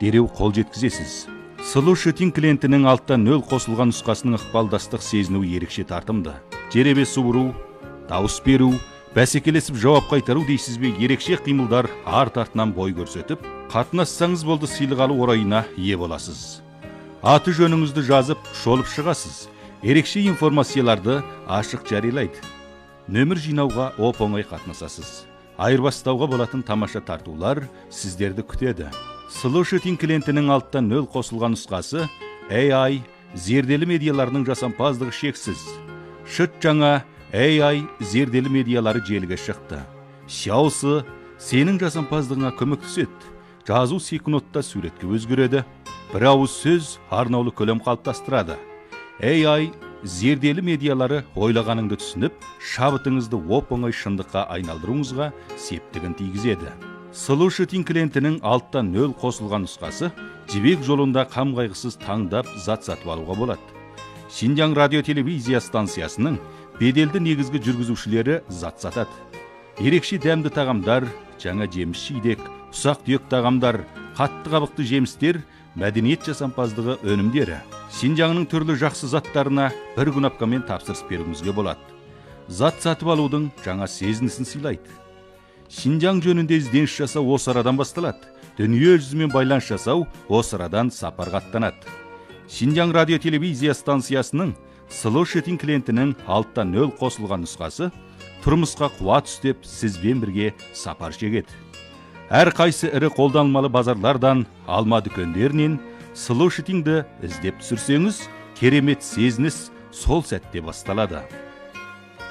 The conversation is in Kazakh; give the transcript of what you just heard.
дереу қол жеткізесіз. Solution клиентінің алттан нөл қосылған нұсқасының ықпалдастық сезінуі ерекше тартымды. Жеребе суыру, дауыс беру, бәсекелесіп жауап қайтару дейсіз бе, ерекше қимылдар арт-артынан бой көрсетіп, қатынассаңыз болды сыйлық алу орайына ие боласыз. Аты жөніңізді жазып, шолып шығасыз. Ерекше информацияларды ашық жариялайды. Нөмір жинауға оп-оңай қатынасасыз. Айырбастауға болатын тамаша тартулар сіздерді күтеді. Solution клиентінің алттан нөл қосылған нұсқасы AI зерделі медиаларының жасампаздығы шексіз. Шыт жаңа AI зерделі медиалары желіге шықты. Xiaosi сенің жасампаздығыңа көмектеседі. Жазу секундта суретке өзгереді. Бір ауыз сөз арнаулы көлем қалыптастырады. AI зерделі медиалары ойлағаныңды түсініп, шабытыңызды оп-оңай шындыққа айналдыруыңызға септігін тигізеді. Solution клиентінің алттан нөл қосылған нұсқасы жібек жолында қам қайғысыз таңдап зат сатып алуға болады. Шинжаң радио телевизия станциясының беделді негізгі жүргізушілері зат сатады. Ерекше дәмді тағамдар, жаңа жеміс жидек, ұсақ-түйек тағамдар, қатты қабықты жемістер, мәдениет жасампаздығы өнімдері. Шинжаңның түрлі жақсы заттарына бір күнапкамен тапсырыс беруіңізге болады. Зат сатып алудың жаңа сезінісін сыйлайды. Шинжаң жөнінде ізденіс жасау осы арадан басталады. Дүние жүзімен байланыс жасау осы арадан сапарға аттанады. Шинжаң радио телевизия станциясының Solution клиентінің алттан нөл қосылған нұсқасы тұрмысқа қуат үстеп сізбен бірге сапар шегеді. Әр қайсы ірі қолданылмалы базарлардан, алма дүкендерінен Solution-ды іздеп түсірсеңіз, керемет сезініс сол сәтте басталады.